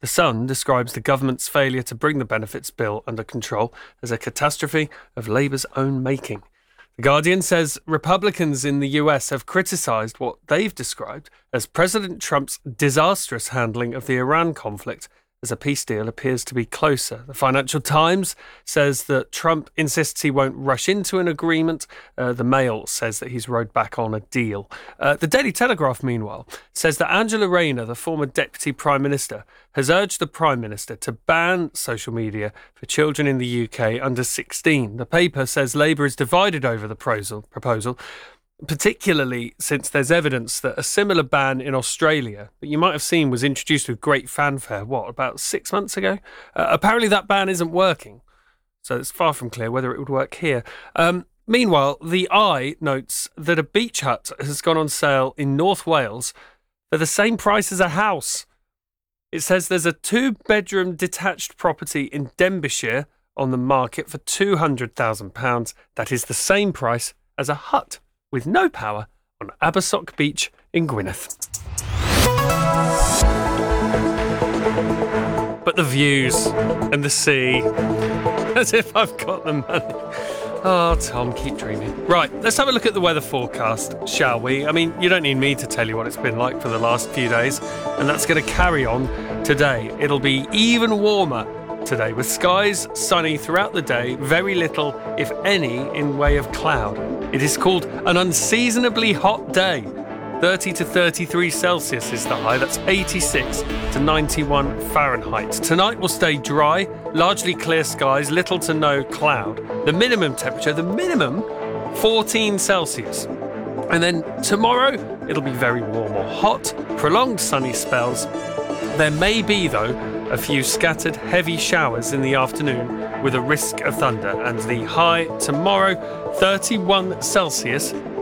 The Sun describes the government's failure to bring the benefits bill under control as a catastrophe of Labour's own making. The Guardian says Republicans in the US have criticised what they've described as President Trump's disastrous handling of the Iran conflict as a peace deal appears to be closer. The Financial Times says that Trump insists he won't rush into an agreement. The Mail says that he's rode back on a deal. The Daily Telegraph, meanwhile, says that Angela Rayner, the former Deputy Prime Minister, has urged the Prime Minister to ban social media for children in the UK under 16. The paper says Labour is divided over the proposal, particularly since there's evidence that a similar ban in Australia that you might have seen was introduced with great fanfare, about 6 months ago? Apparently that ban isn't working, so it's far from clear whether it would work here. Meanwhile, the Eye notes that a beach hut has gone on sale in North Wales for the same price as a house. It says there's a 2-bedroom detached property in Denbighshire on the market for £200,000. That is the same price as a hut with no power on Abersock Beach in Gwynedd. But the views and the sea, as if I've got the money. Oh, Tom, keep dreaming. Right, let's have a look at the weather forecast, shall we? I mean, you don't need me to tell you what it's been like for the last few days, and that's going to carry on today. It'll be even warmer today, with skies sunny throughout the day, very little, if any, in way of cloud. It is called an unseasonably hot day. 30 to 33 Celsius is the high, that's 86 to 91 Fahrenheit. Tonight will stay dry, largely clear skies, little to no cloud. The minimum temperature, 14 Celsius. And then tomorrow, it'll be very warm or hot, prolonged sunny spells. There may be, though, a few scattered heavy showers in the afternoon with a risk of thunder, and the high tomorrow, 31 Celsius,